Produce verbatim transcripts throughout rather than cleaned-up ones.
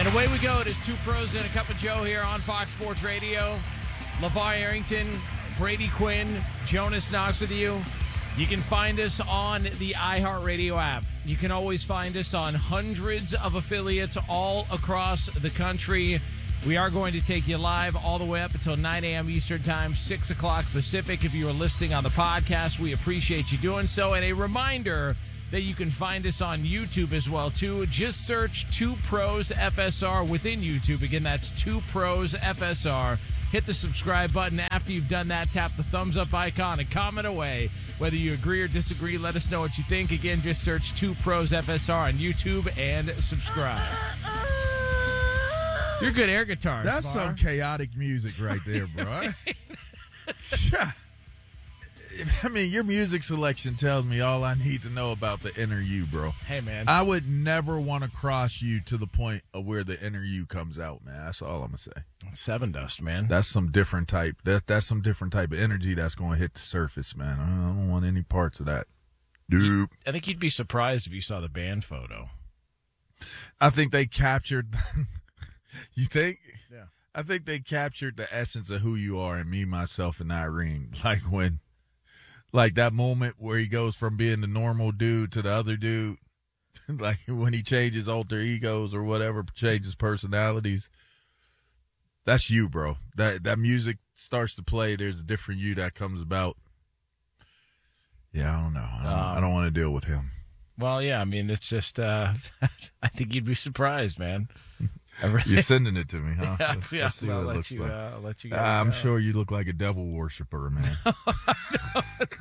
And away we go. It is Two Pros and a Cup of Joe here on Fox Sports Radio. LeVar Arrington, Brady Quinn, Jonas Knox with you. You can find us on the iHeartRadio app. You can always find us on hundreds of affiliates all across the country. We are going to take you live all the way up until nine a.m. Eastern Time, six o'clock Pacific. If you are listening on the podcast, we appreciate you doing so. And a reminder that you can find us on YouTube as well, too. Just search Two Pros F S R within YouTube. Again, that's Two Pros F S R. Hit the subscribe button. After you've done that, tap the thumbs up icon and comment away. Whether you agree or disagree, let us know what you think. Again, just search Two Pros F S R on YouTube and subscribe. You're good air guitar. That's Bar. some chaotic music right there, bro. I mean, your music selection tells me all I need to know about the inner you, bro. Hey, man. I would never want to cross you to the point of where the inner you comes out, man. That's all I'm going to say. Seven Dust, man. That's some different type. That, that's some different type of energy that's going to hit the surface, man. I don't want any parts of that. Dude. I think you'd be surprised if you saw the band photo. I think they captured... You think? Yeah. I think they captured the essence of who you are in me, myself, and Irene. Like when... Like that moment where he goes from being the normal dude to the other dude, like when he changes alter egos or whatever, changes personalities. That's you, bro. That that music starts to play. There's a different you that comes about. Yeah, I don't know. I don't, um, I don't want to deal with him. Well, yeah, I mean, it's just, uh, I think you'd be surprised, man. You're sending it to me, huh? Yeah, let's, yeah. let's see I'll what it let looks you, like. uh, I'll let you guys uh, I'm know. sure you look like a devil worshiper, man. no, no.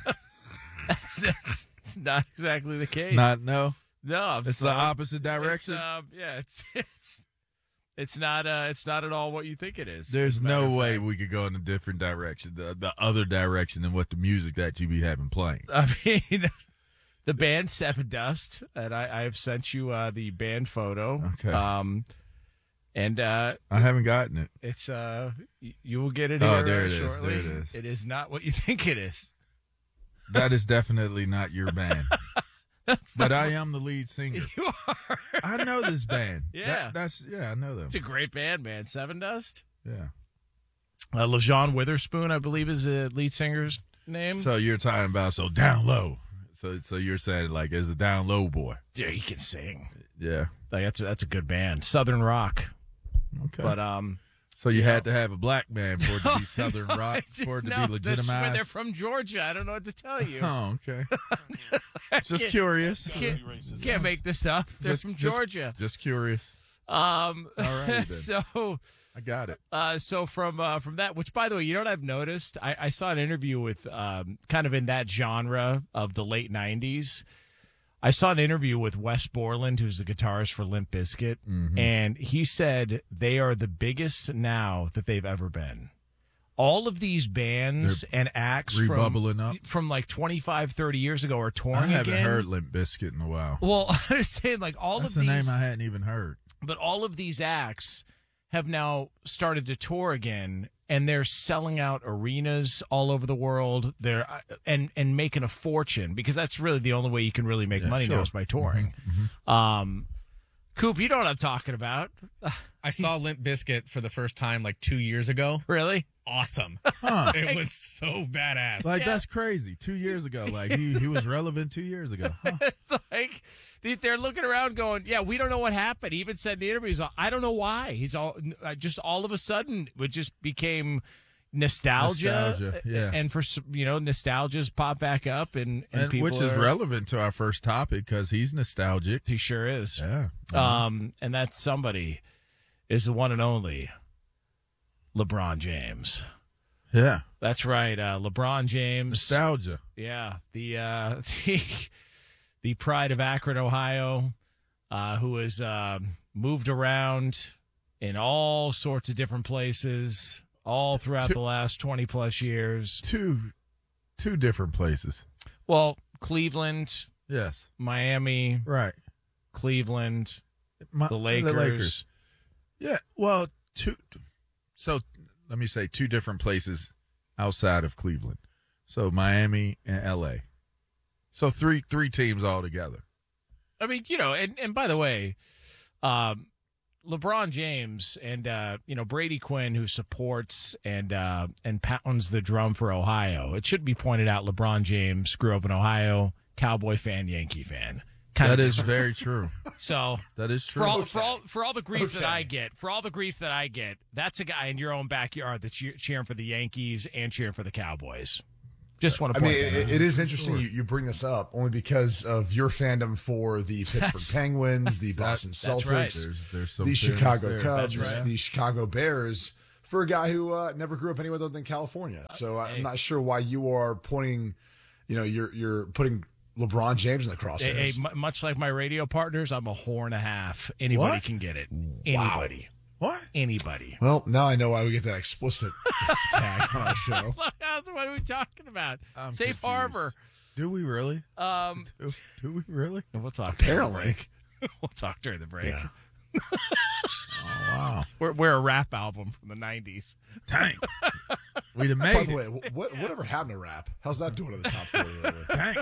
That's, that's not exactly the case. Not no. No, I'm it's sorry. the opposite direction. It's, um, yeah, it's it's it's not uh, it's not at all what you think it is. There's no way fact. we could go in a different direction, the the other direction than what the music that you be having playing. I mean, the band Seven Dust, and I, I have sent you uh, the band photo. Okay. Um, and uh, I haven't gotten it. It's uh, you will get it Oh, here there uh, it is. shortly. There it is. It is not what you think it is. That is definitely not your band. That's but not I am the lead singer. You are. I know this band. Yeah. That, that's yeah, I know them. It's a great band, man. Seven Dust. Yeah. Uh, LeJean Witherspoon, I believe, is the lead singer's name. So you're talking about so down low. So so you're saying like as a down low boy. Dude, he can sing. Yeah. Like that's a, that's a good band. Southern rock. Okay. But um So you yeah. had to have a black man for it to be Southern no, rock, for it to no, be that's where legitimized. they're from Georgia. I don't know what to tell you. Oh, okay. Just curious. Can't, can't make this up. They're Just- from just- Georgia. Just curious. Um, All right, then. so I got it. Uh, so from uh, from that, which by the way, you know what I've noticed? I, I saw an interview with um, kind of in that genre of the late nineties. I saw an interview with Wes Borland, who's the guitarist for Limp Bizkit, Mhm. and he said they are the biggest now that they've ever been. All of these bands They're and acts rebubbling from, up. from like twenty-five, thirty years ago are touring I haven't again. heard Limp Bizkit in a while. Well, I was saying like all That's of a these name I hadn't even heard. but all of these acts have now started to tour again, and they're selling out arenas all over the world. They're and and making a fortune, because that's really the only way you can really make Yeah, money sure. now is by touring. Mm-hmm. Um, Coop, you know what I'm talking about. I saw Limp Bizkit for the first time like two years ago. Really? Awesome. Huh. It was so badass. Like, Yeah. that's crazy. Two years ago. Like, he, he was relevant two years ago. Huh. It's like they- they're looking around going, yeah, we don't know what happened. He even said in the interview, he's all, I don't know why. He's all uh, just all of a sudden it just became nostalgia, Nostalgia, yeah. and for s- you know nostalgia's pop back up, and, and, And, people which is are- relevant to our first topic because he's nostalgic. He sure is. Yeah. Um, and that somebody is the one and only LeBron James. Yeah. That's right, uh, LeBron James. Nostalgia. Yeah, the uh, the the pride of Akron, Ohio, uh, who has um moved around in all sorts of different places all throughout Two- the last twenty plus years. Two, two different places. Well, Cleveland, Yes. Miami, Right. Cleveland, My- the Lakers. Yeah. Well, two. So let me say two different places outside of Cleveland. So Miami and L A. So three three teams all together. I mean, you know, and, and by the way, um, LeBron James and uh, you know Brady Quinn, who supports and uh, and pounds the drum for Ohio. It should be pointed out, LeBron James grew up in Ohio, Cowboy fan, Yankee fan. Kind That of is very true. So That is true. for all Okay. for all for all the grief Okay. that I get, for all the grief that I get, that's a guy in your own backyard that's cheer- cheering for the Yankees and cheering for the Cowboys. Just want to I point mean, that out. it, it is interesting you, you bring this up only because of your fandom for the Pittsburgh That's- Penguins, the Boston that's Celtics, right. There's, there's some the fairness Chicago there. Cubs, That's right. the Chicago Bears, for a guy who uh, never grew up anywhere other than California. So Hey. I'm not sure why you are pointing, you know, you're you're putting LeBron James in the crosshairs. Hey, hey, mu- much like my radio partners, I'm a whore and a half. Anybody What? can get it. Anybody. What? Anybody. Well, now I know why we get that explicit tag on our show. That's what are we talking about? I'm Safe confused. harbor. Do we really? Um, Do, do we really? we'll talk. Apparently. During the break. We'll talk during the break. Yeah. Oh, wow. We're, we're a rap album from the nineties. Dang. We'd have By made the it. way, wh- what whatever happened to rap? How's that doing in the top forty lately? Dang.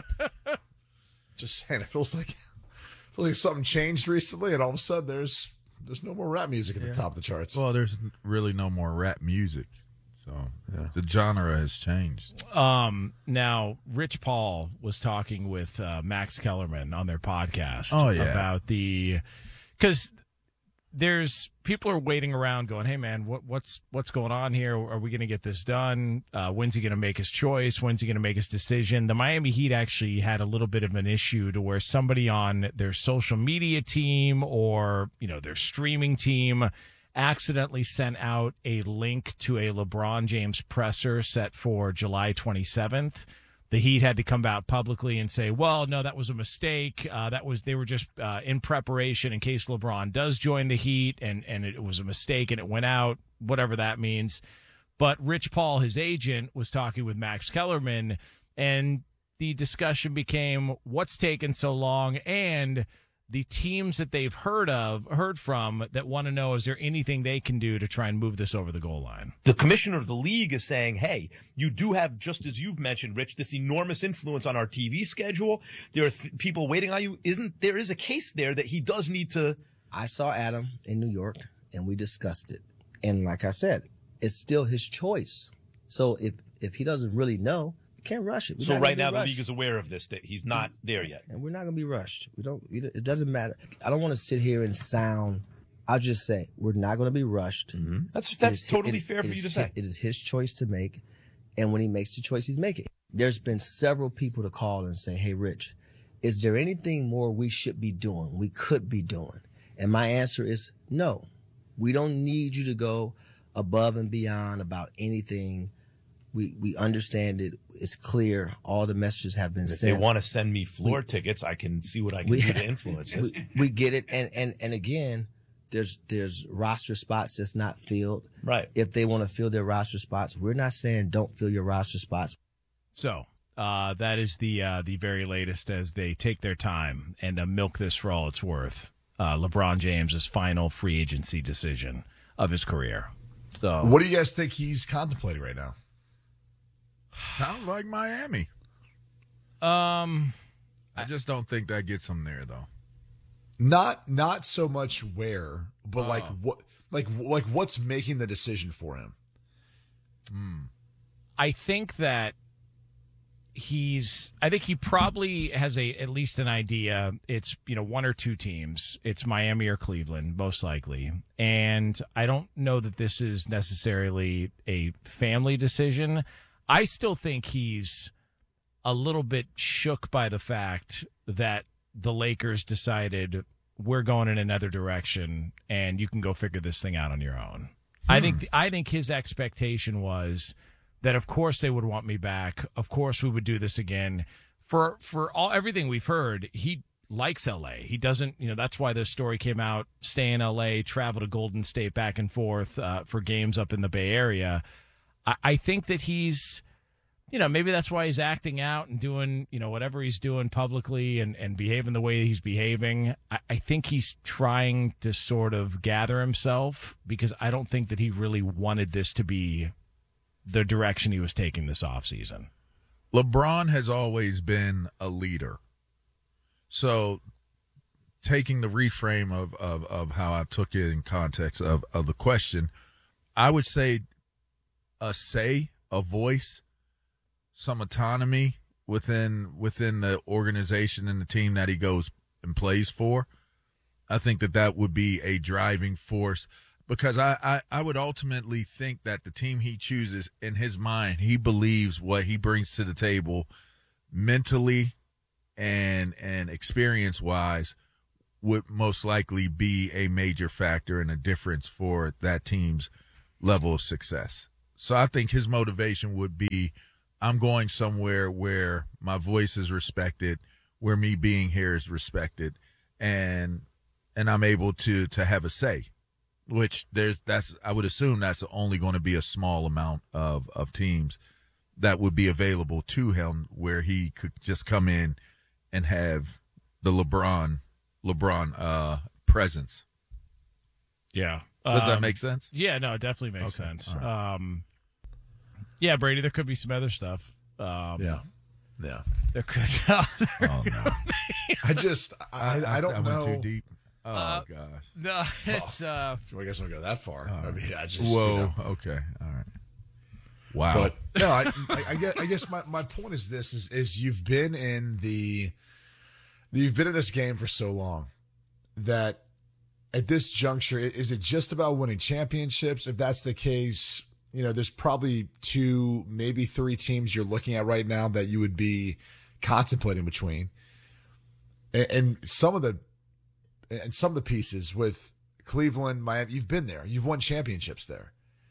Just saying, it feels like feels like something changed recently, and all of a sudden there's there's no more rap music at the top of the charts. Well, there's really no more rap music. So the genre has changed. Um, now, Rich Paul was talking with uh, Max Kellerman on their podcast Oh, yeah. about the – because there's – people are waiting around going, hey, man, what, what's what's going on here? Are we going to get this done? Uh, when's he going to make his choice? When's he going to make his decision? The Miami Heat actually had a little bit of an issue to where somebody on their social media team or, you know, their streaming team – accidentally sent out a link to a LeBron James presser set for July twenty-seventh. The Heat had to come out publicly and say, well, no, that was a mistake. Uh, that was they were just uh, in preparation in case LeBron does join the Heat, and, and it was a mistake and it went out, whatever that means. But Rich Paul, his agent, was talking with Max Kellerman, and the discussion became what's taken so long and the teams that they've heard of, heard from, that want to know, is there anything they can do to try and move this over the goal line? The commissioner of the league is saying, hey, you do have, just as you've mentioned, Rich, this enormous influence on our T V schedule. There are th- people waiting on you. Isn't there is a case there that he does need to. I saw Adam in New York and we discussed it. And like I said, it's still his choice. So if, if he doesn't really know, can't rush it. We're So not right gonna now be the rushed. league is aware of this, that he's not there yet. And we're not going to be rushed. We don't, it doesn't matter. I don't want to sit here and sound, I'll just say, we're not going to be rushed. Mm-hmm. That's It that's is- totally it- fair it for is you to hi- say. It is his choice to make. And when he makes the choice, he's making. There's been several people to call and say, hey, Rich, is there anything more we should be doing, we could be doing? And my answer is no. We don't need you to go above and beyond about anything. We we understand it. It's clear. All the messages have been If sent. they want to send me floor tickets, I can see what I can We- do to influence this. we, we get it. And, and, and again, there's, there's roster spots that's not filled. Right. If they want to fill their roster spots, we're not saying don't fill your roster spots. So uh, that is the uh, the very latest as they take their time and uh, milk this for all it's worth. Uh, LeBron James's final free agency decision of his career. So What do you guys think he's contemplating right now? Sounds like Miami. um, I just don't think that gets him there, though. Not not so much where, but like Oh. what like like what's making the decision for him? I think that he's I think he probably has a at least an idea. It's, you know, one or two teams. It's Miami or Cleveland, most likely. And I don't know that this is necessarily a family decision. I still think he's a little bit shook by the fact that the Lakers decided we're going in another direction and you can go figure this thing out on your own. I think I think his expectation was that of course they would want me back. Of course we would do this again. For for all everything we've heard, he likes L A. He doesn't, you know, that's why this story came out, stay in L A, travel to Golden State back and forth uh, for games up in the Bay Area. I, I think that he's, you know, maybe that's why he's acting out and doing, you know, whatever he's doing publicly and, and behaving the way he's behaving. I, I think he's trying to sort of gather himself because I don't think that he really wanted this to be the direction he was taking this offseason. LeBron has always been a leader. So taking the reframe of, of, of how I took it in context of, of the question, I would say a say, a voice, some autonomy within within the organization and the team that he goes and plays for. I think that that would be a driving force, because I, I, I would ultimately think that the team he chooses, in his mind, he believes what he brings to the table mentally and and experience wise would most likely be a major factor and a difference for that team's level of success. So I think his motivation would be, I'm going somewhere where my voice is respected, where me being here is respected, and and I'm able to to have a say, which there's that's I would assume that's only going to be a small amount of of teams that would be available to him, where he could just come in and have the LeBron LeBron uh, presence. Yeah. Does um, that make sense? Yeah, no, it definitely makes Okay, sense. all right. Um, yeah, Brady, there could be some other stuff. Um, Yeah. Yeah. There could. Oh no, I just, I, I, I don't I know. went too deep. Oh Uh, gosh. no, it's uh, Well, I guess I don't go that far. I mean, I just, Whoa. you know. Okay. All right. Wow. But no, I, I, I guess, I guess my, my point is this: is is you've been in the, you've been in this game for so long that at this juncture, is it just about winning championships? If that's the case, you know, there's probably two, maybe three teams you're looking at right now that you would be contemplating between, and, and some of the, and some of the pieces with Cleveland, Miami, you've been there, you've won championships there.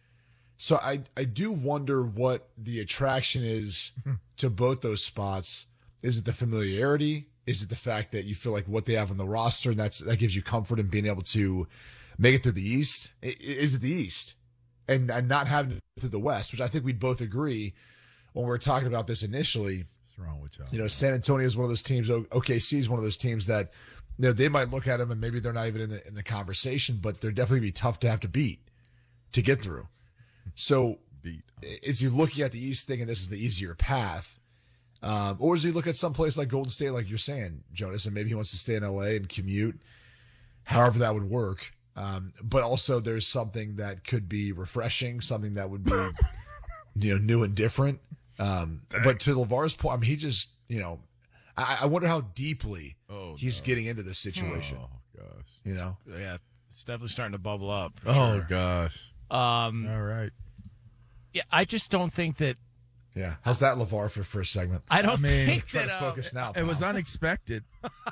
So I, I do wonder what the attraction is to both those spots. Is it the familiarity? Is it the fact that you feel like what they have on the roster, and that's that gives you comfort in being able to make it through the East? I- Is it the East, and and not having to go through the West, which I think we'd both agree when we were talking about this initially. What's wrong with y'all? You know, San Antonio is one of those teams. O- OKC is one of those teams that, you know, they might look at them and maybe they're not even in the in the conversation, but they're definitely gonna be tough to have to beat to get through. So, Beat. is he looking at the East thinking this is the easier path? Um, or does he look at some place like Golden State, like you're saying, Jonas, and maybe he wants to stay in L A and commute, however that would work. Um, but also there's something that could be refreshing, something that would be, you know, new and different. Um, but to LeVar's point, I mean, he just, you know, I, I wonder how deeply Oh, he's no. getting into this situation, Oh gosh. you know? yeah, it's definitely starting to bubble up. for Oh sure. gosh. Um, All right. yeah, I just don't think that. Yeah. How's that, LeVar, for for a segment? I don't I mean, think Try that. to uh, focus now. It was pal. unexpected.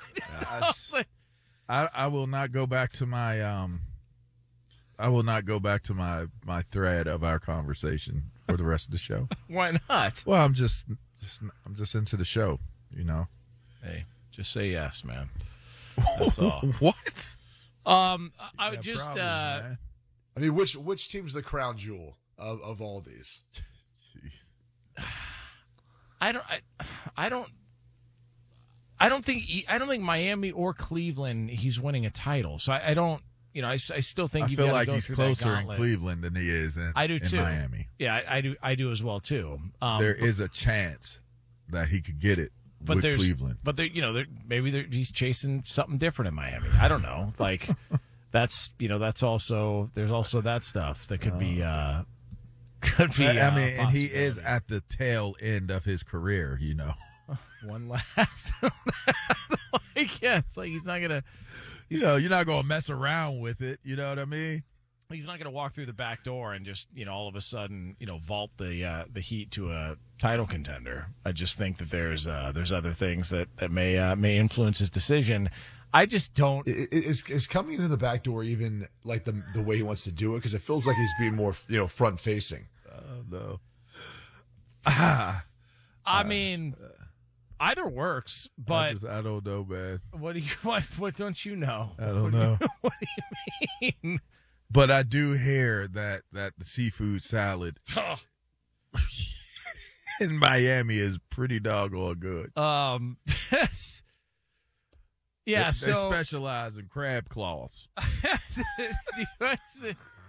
I, but- I I will not go back to my um. I will not go back to my my thread of our conversation for the rest of the show. Why not? Well, I'm just just I'm just into the show, you know. Hey, just say yes, man. That's all. What? Um, I would Got just. problems, uh, man. I mean, which which team's the crown jewel of, of all these? Jeez. I don't. I, I don't. I don't think. he- I don't think Miami or Cleveland. He's winning a title. So I, I don't. You know, I, s- I still think I you've feel got to like go he's through that closer in gauntlet. Cleveland than he is in, I do in too. Miami. Yeah, I, I do. I do as well too. Um, There is a chance that he could get it but with there's, Cleveland. but there, you know, there, maybe there, he's chasing something different in Miami. I don't know. Like that's you know, that's also there's also that stuff that could be uh could be. I uh, mean, and he is possibility. at the tail end of his career, you know. one last. like yeah, it's like he's not gonna. You know, you're not going to mess around with it. You know what I mean? He's not going to walk through the back door and just, you know, all of a sudden, you know, vault the uh, the Heat to a title contender. I just think that there's uh, there's other things that that may uh, may influence his decision. I just don't. I- I- Is is coming into the back door even like the the way he wants to do it? Because it feels like he's being more, you know, front facing. Oh, no. Ah, I mean, either works, I, but just, I don't know, man. what do you what what don't you know? I don't know. What do you mean? But I do hear that, that the seafood salad in Miami is pretty doggone good. um, yeah. They, so they specialize in crab claws. do you guys,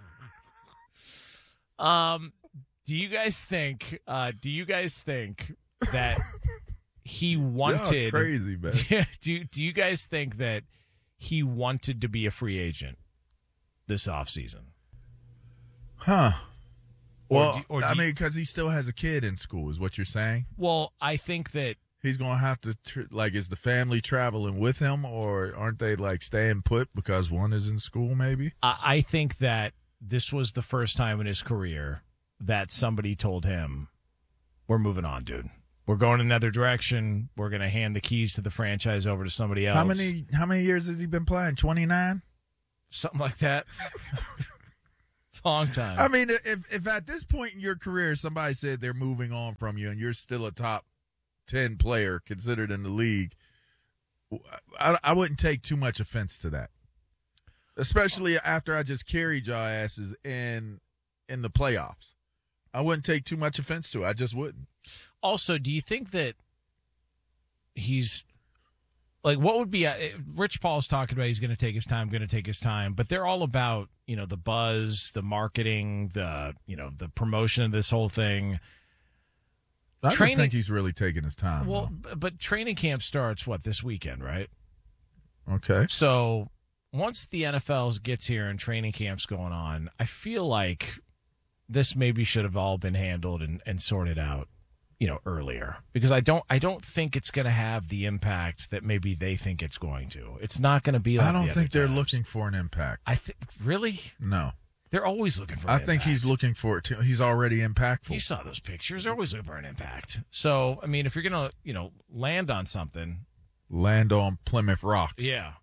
um, do you guys think? Uh, do you guys think that he Y'all wanted? crazy, man. do do you guys think that he wanted to be a free agent this offseason. Huh. Or Well, do- or do I you- mean, because he still has a kid in school, is what you're saying? Well, I think that He's going to have to, tr- like, is the family traveling with him, or aren't they, like, staying put because one is in school, maybe? I, I think that this was the first time in his career that somebody told him, we're moving on, dude. We're going another direction. We're going to hand the keys to the franchise over to somebody else. How many How many years has he been playing? twenty-nine? Something like that. Long time. I mean, if if at this point in your career somebody said they're moving on from you and you're still a top ten player considered in the league, I, I wouldn't take too much offense to that. Especially after I just carried y'all asses in in the playoffs. I wouldn't take too much offense to it. I just wouldn't. Also, do you think that he's like, what would be, uh, Rich Paul's talking about he's going to take his time, going to take his time, but they're all about, you know, the buzz, the marketing, the, you know, the promotion of this whole thing. I Training- just think he's really taking his time. Well, b- but training camp starts, what, this weekend, right? though. Okay. So once the N F L gets here and training camp's going on, I feel like this maybe should have all been handled and, and sorted out, you know, earlier, because I don't I don't think it's going to have the impact that maybe they think it's going to. It's not going to be like I don't the think other they're times. looking for an impact. I think really No. they're always looking for. I an think he's impact. looking for it too. He's already impactful. You saw those pictures. They're always looking for an impact. So I mean, if you're going to, you know, land on something, Land on Plymouth Rocks. yeah.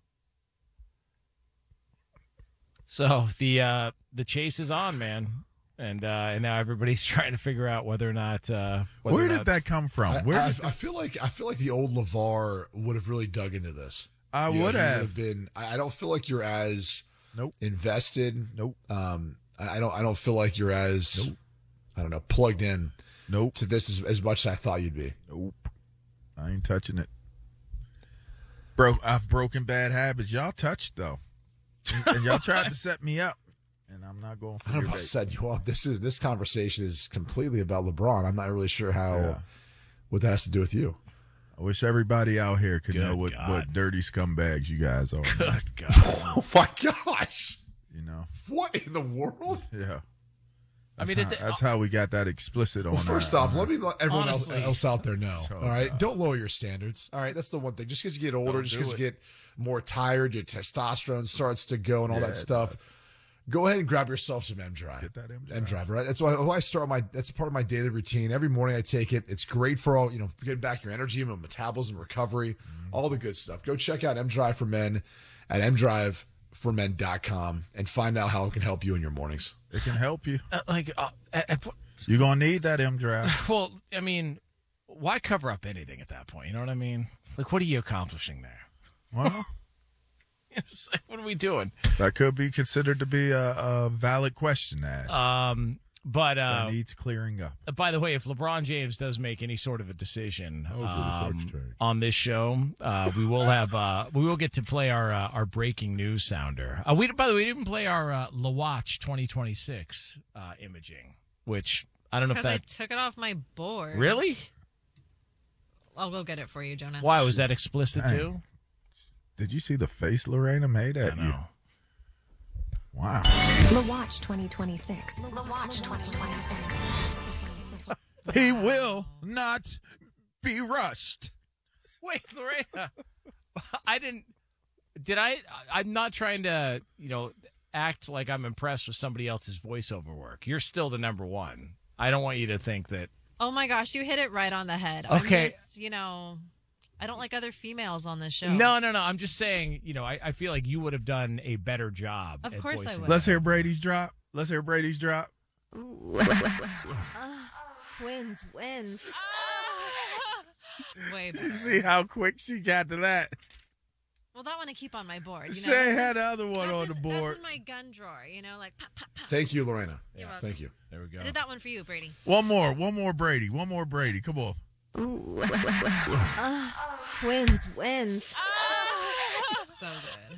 So the uh, the chase is on, man. And uh, and now everybody's trying to figure out whether or not. Uh, whether Where or did not, that come from? I, Where I, did I feel like I feel like the old LeVar would have really dug into this. I You know, would he have. been. I I don't feel like you're as Nope. invested. Nope. Um, I I don't. I don't feel like you're as. Nope. I don't know, plugged in Nope. to this as, as much as I thought you'd be. Nope. I ain't touching it. Bro, I've broken bad habits. Y'all touched though, and, and y'all tried to set me up, and I'm not going for I don't your know if I bait. set you up. This is this conversation is completely about LeBron. I'm not really sure how Yeah. what that has to do with you. I wish everybody out here could Good know what, God. what dirty scumbags you guys are. Good God. Oh my gosh! You know, What in the world? yeah. I mean, That's, it, how, that's how we got that explicit on. Well, first our- off, let me let everyone else, Honestly. else out there know. So, all right, uh, don't lower your standards. All right, that's the one thing. Just because you get older, Don't just do because you it. get more tired, your testosterone starts to go and all Yeah, that it stuff. does. Go ahead and grab yourself some M Drive. Get that M Drive. M Drive, right? That's why, why I start my. That's part of my daily routine. Every morning I take it. It's great for all you know, getting back your energy, and metabolism, recovery, Mm-hmm. all the good stuff. Go check out M Drive for Men at m drive for men dot com and find out how it can help you in your mornings. It can help you. uh, like, uh, at, at, You're gonna need that M drive. well, I mean, why cover up anything at that point? You know what I mean? Like, what are you accomplishing there? Well, It's like, what are we doing? that could be considered to be a, a valid question to ask. Um, but uh, that needs clearing up. by the way, if LeBron James does make any sort of a decision Oh, good um, search trade. on this show, uh, we will have uh, we will get to play our uh, our breaking news sounder. Uh, we by the way, we didn't play our uh, La Watch twenty twenty-six uh, imaging, which I don't know if Because I that took it off my board. really. I'll go get it for you, Jonas. Why was that explicit Dang. too? Did you see the face Lorena made at I you? know. Wow. The Watch twenty twenty-six. The Watch twenty twenty-six. He will not be rushed. Wait, Lorena, I didn't. Did I? I'm not trying to, you know, act like I'm impressed with somebody else's voiceover work. You're still the number one. I don't want you to think that. Oh my gosh, you hit it right on the head. Okay. I'm just, you know, I don't like other females on this show. No, no, no. I'm just saying, you know, I, I feel like you would have done a better job. Of at course I voicing would. Let's hear Brady's drop. Let's hear Brady's drop. Wins, wins. Way better. See how quick she got to that. Well, that one I keep on my board. You know, Say that's had the other in- one that's on in- the board. That's in my gun drawer, you know, like pop, pop, pop. Thank you, Lorena. You're welcome. Thank you. There we go. I did that one for you, Brady. One more. One more Brady. One more Brady. Come on. Wins, wins. So good.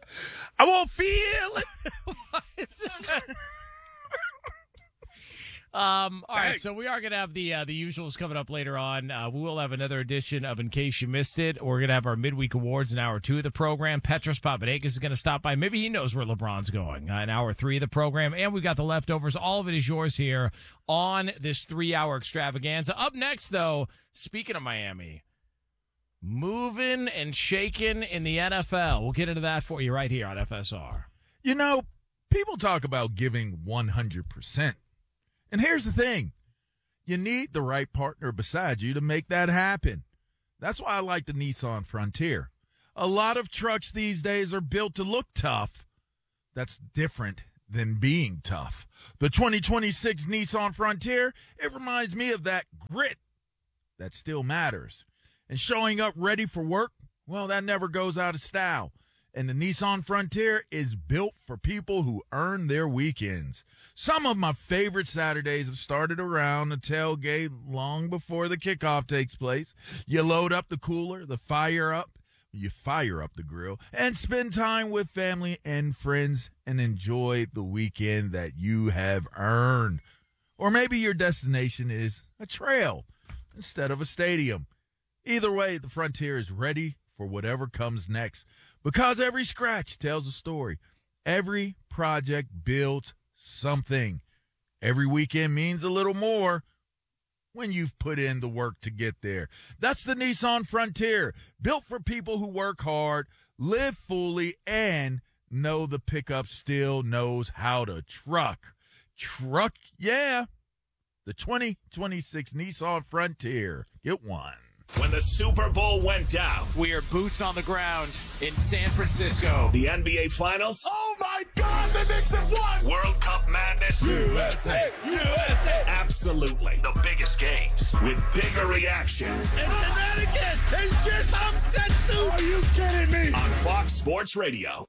I won't feel it. It's- Um, all right, so we are going to have the uh, the usuals coming up later on. Uh, we will have another edition of In Case You Missed It. We're going to have our midweek awards in hour two of the program. Petros Papadakis is going to stop by. Maybe he knows where LeBron's going uh, in hour three of the program. And we've got the leftovers. All of it is yours here on this three-hour extravaganza. Up next, though, speaking of Miami, moving and shaking in the N F L. We'll get into that for you right here on F S R. You know, people talk about giving one hundred percent. And here's the thing. You need the right partner beside you to make that happen. That's why I like the Nissan Frontier. A lot of trucks these days are built to look tough. That's different than being tough. The twenty twenty-six Nissan Frontier, it reminds me of that grit that still matters. And showing up ready for work, well, that never goes out of style. And the Nissan Frontier is built for people who earn their weekends. Some of my favorite Saturdays have started around the tailgate long before the kickoff takes place. You load up the cooler, the fire up, you fire up the grill, and spend time with family and friends and enjoy the weekend that you have earned. Or maybe your destination is a trail instead of a stadium. Either way, the Frontier is ready for whatever comes next. Because every scratch tells a story. Every project builds something. Every weekend means a little more when you've put in the work to get there. That's the Nissan Frontier, built for people who work hard, live fully, and know the pickup still knows how to truck. Truck, yeah. The twenty twenty-six Nissan Frontier. Get one. When the Super Bowl went down, we are boots on the ground in San Francisco. The N B A Finals. Oh my God, the Knicks have won! World Cup madness. U S A, U S A. Absolutely. The biggest games with bigger reactions. And Connecticut is just upset too. Are you kidding me? On Fox Sports Radio.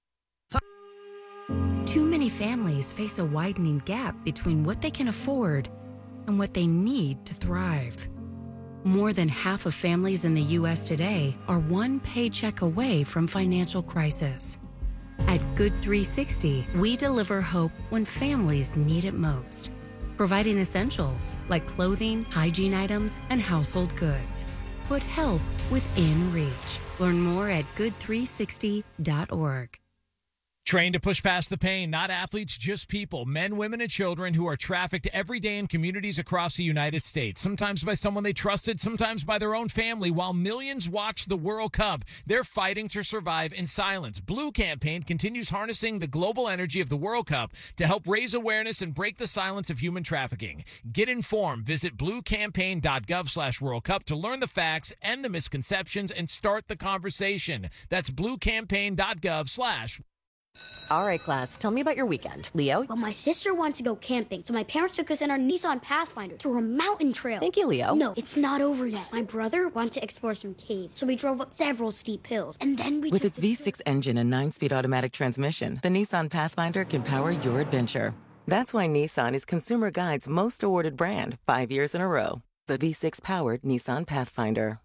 Too many families face a widening gap between what they can afford and what they need to thrive. More than half of families in the U S today are one paycheck away from financial crisis. At Good three sixty, we deliver hope when families need it most, providing essentials like clothing, hygiene items, and household goods. Put help within reach. Learn more at good three sixty dot org. Trained to push past the pain, not athletes, just people, men, women, and children who are trafficked every day in communities across the United States, sometimes by someone they trusted, sometimes by their own family. While millions watch the World Cup, they're fighting to survive in silence. Blue Campaign continues harnessing the global energy of the World Cup to help raise awareness and break the silence of human trafficking. Get informed. Visit bluecampaign.gov slash World Cup to learn the facts and the misconceptions and start the conversation. That's bluecampaign.gov slash All right, class, tell me about your weekend. Leo? Well, my sister wants to go camping, so my parents took us in our Nissan Pathfinder to a mountain trail. Thank you, Leo. No, it's not over yet. My brother wanted to explore some caves, so we drove up several steep hills, and then we With its V six engine and nine-speed automatic transmission, the Nissan Pathfinder can power your adventure. That's why Nissan is Consumer Guide's most awarded brand, five years in a row. The V six-powered Nissan Pathfinder.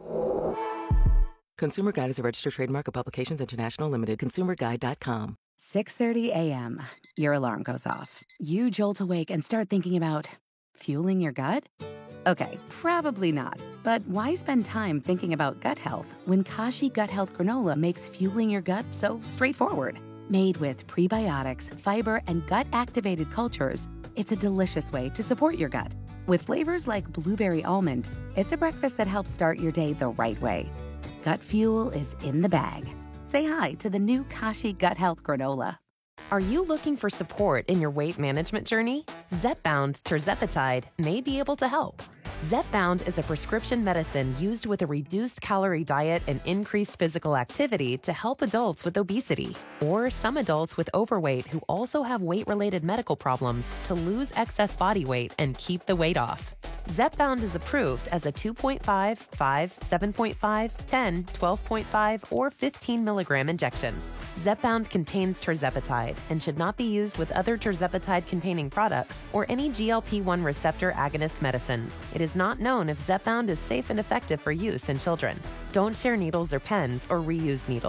Consumer Guide is a registered trademark of Publications International Limited. consumer guide dot com. six thirty a.m. Your alarm goes off. You jolt awake and start thinking about fueling your gut? Okay, probably not. But why spend time thinking about gut health when Kashi Gut Health Granola makes fueling your gut so straightforward? Made with prebiotics, fiber, and gut-activated cultures, it's a delicious way to support your gut. With flavors like blueberry almond, it's a breakfast that helps start your day the right way. Gut fuel is in the bag. Say hi to the new Kashi Gut Health Granola. Are you looking for support in your weight management journey? Zepbound tirzepatide may be able to help. Zepbound is a prescription medicine used with a reduced calorie diet and increased physical activity to help adults with obesity or some adults with overweight who also have weight-related medical problems to lose excess body weight and keep the weight off. Zepbound is approved as a two point five, five, seven point five, ten, twelve point five, or fifteen milligram injection. Zepbound contains tirzepatide and should not be used with other tirzepatide-containing products or any G L P one receptor agonist medicines. It is not known if Zepbound is safe and effective for use in children. Don't share needles or pens or reuse needles.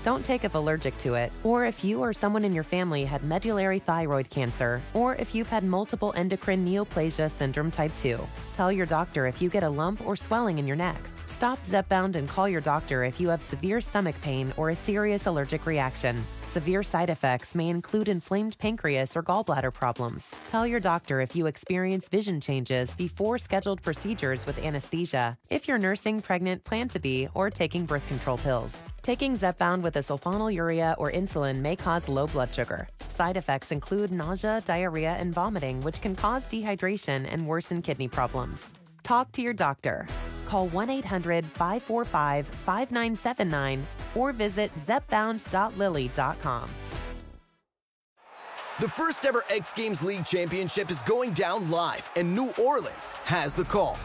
Don't take if allergic to it, or if you or someone in your family had medullary thyroid cancer, or if you've had multiple endocrine neoplasia syndrome type two. Tell your doctor if you get a lump or swelling in your neck. Stop Zepbound and call your doctor if you have severe stomach pain or a serious allergic reaction. Severe side effects may include inflamed pancreas or gallbladder problems. Tell your doctor if you experience vision changes before scheduled procedures with anesthesia, if you're nursing, pregnant, plan to be, or taking birth control pills. Taking Zepbound with a sulfonylurea or insulin may cause low blood sugar. Side effects include nausea, diarrhea, and vomiting, which can cause dehydration and worsen kidney problems. Talk to your doctor. Call one eight hundred five four five five nine seven nine or visit zepbound dot lilly dot com. The first ever X Games League Championship is going down live, and New Orleans has the call.